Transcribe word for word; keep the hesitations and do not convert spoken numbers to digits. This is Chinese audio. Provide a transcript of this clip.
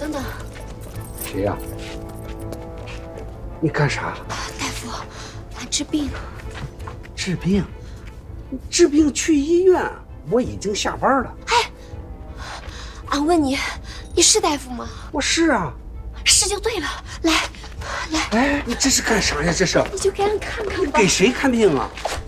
等等。 谁呀？你干啥？ 大夫，俺治病。 治病？治病去医院，我已经下班了。 哎，俺问你，你是大夫吗？ 我是啊。 是就对了，来，来。 哎，你这是干啥呀？这是？ 你就给俺看看吧。 给谁看病啊？